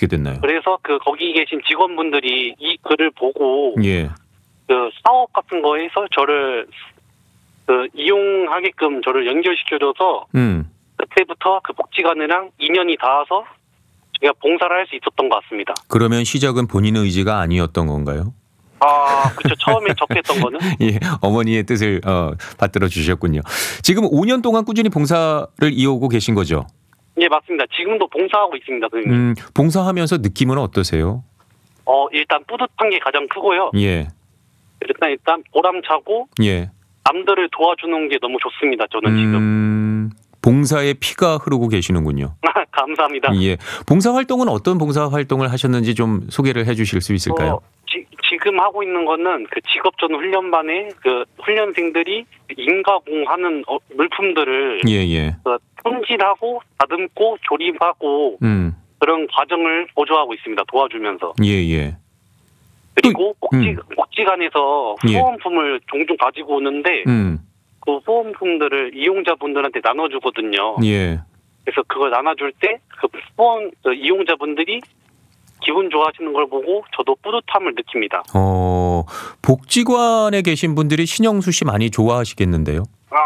어떻게 됐나요? 그래서 거기 계신 직원분들이 이 글을 보고 예. 사업 같은 거에서 저를 이용하게끔 저를 연결시켜줘서 그때부터 복지관이랑 인연이 닿아서 제가 봉사를 할 수 있었던 것 같습니다. 그러면 시작은 본인의 의지가 아니었던 건가요? 그렇죠. 처음에 접했던 거는. 예, 어머니의 뜻을 받들어 주셨군요. 지금 5년 동안 꾸준히 봉사를 이어오고 계신 거죠? 예, 맞습니다. 지금도 봉사하고 있습니다, 선생님. 봉사하면서 느낌은 어떠세요? 일단 뿌듯한 게 가장 크고요. 예. 일단 보람차고 예. 남들을 도와주는 게 너무 좋습니다. 저는 지금. 봉사의 피가 흐르고 계시는군요. 감사합니다. 예. 봉사 활동은 어떤 봉사 활동을 하셨는지 좀 소개를 해주실 수 있을까요? 지금 하고 있는 거는 직업전 훈련반에 훈련생들이 인가공하는 물품들을 예. 손질하고 다듬고 조립하고 그런 과정을 보조하고 있습니다. 도와주면서. 예. 그리고 복지관에서 후원품을 종종 가지고 오는데 그 후원품들을 이용자분들한테 나눠주거든요. 예. 그래서 그걸 나눠줄 때 이용자분들이 기분 좋아하시는 걸 보고 저도 뿌듯함을 느낍니다. 복지관에 계신 분들이 신영수 씨 많이 좋아하시겠는데요?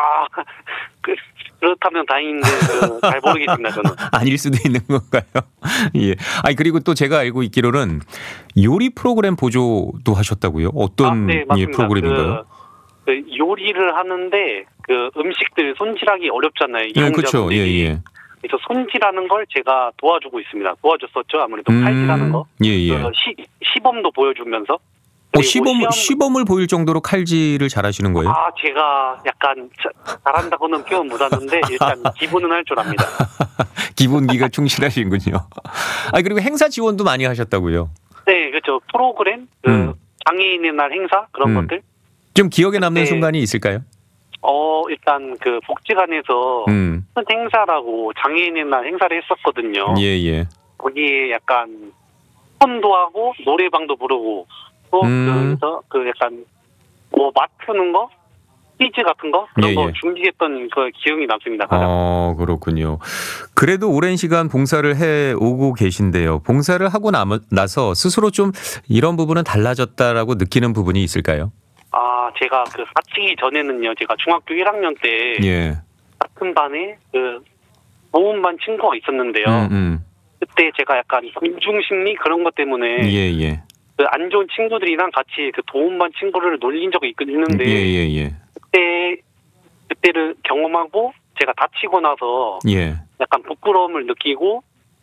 그렇다면 다행인데 잘 모르겠습니다, 저는. 아닐 수도 있는 건가요? 예. 그리고 또 제가 알고 있기로는 요리 프로그램 보조도 하셨다고요? 어떤 네, 맞습니다. 프로그램인가요? 요리를 하는데 음식들 손질하기 어렵잖아요. 그렇죠. 예. 그래서 손질하는 걸 제가 도와주고 있습니다. 도와줬었죠. 아무래도 칼질하는 거. 예. 시범도 보여주면서. 시범을 보일 정도로 칼질을 잘하시는 거예요? 제가 약간 잘한다고는 표현 못하는데 일단 기본은 할 줄 압니다. 기본기가 충실하시군요. 그리고 행사 지원도 많이 하셨다고요? 네, 그렇죠. 프로그램, 장애인의 날 행사 그런 것들. 좀 기억에 남는 순간이 있을까요? 일단 복지관에서 큰 행사라고 장애인의 날 행사를 했었거든요. 예. 거기에 약간 폰도 하고 노래방도 부르고 또 그래서 약간 맛 푸는 거, 퀴즈 같은 거 그런 거 준비했던 그 기억이 남습니다. 그렇군요. 그래도 오랜 시간 봉사를 해 오고 계신데요. 봉사를 하고 나서 스스로 좀 이런 부분은 달라졌다라고 느끼는 부분이 있을까요? 제가 다치기 전에는요, 제가 중학교 1학년 때 같은 반에 보험반 친구가 있었는데요. 그때 제가 약간 군중심리 그런 것 때문에 안 좋은 친구들이랑 같이 도움반 친구를 놀린 적이 있는데 그때를 경험하고 제가 다치고 나서 약간 부끄러움을 느끼고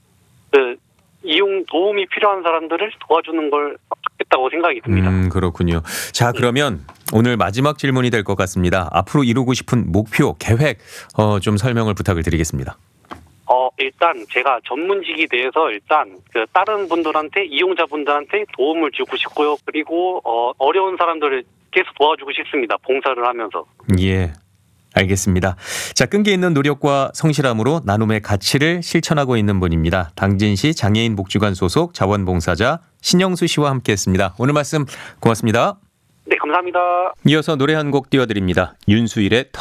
도움이 필요한 사람들을 도와주는 걸 좋겠다고 생각이 듭니다. 그렇군요. 자, 그러면 오늘 마지막 질문이 될 것 같습니다. 앞으로 이루고 싶은 목표, 계획 좀 설명을 부탁을 드리겠습니다. 일단 제가 전문직이 돼서 일단 다른 분들한테 이용자분들한테 도움을 주고 싶고요. 그리고 어려운 사람들을 계속 도와주고 싶습니다. 봉사를 하면서. 예. 알겠습니다. 자, 끈기 있는 노력과 성실함으로 나눔의 가치를 실천하고 있는 분입니다. 당진시 장애인복지관 소속 자원봉사자 신영수 씨와 함께했습니다. 오늘 말씀 고맙습니다. 네, 감사합니다. 이어서 노래 한 곡 띄워드립니다. 윤수일의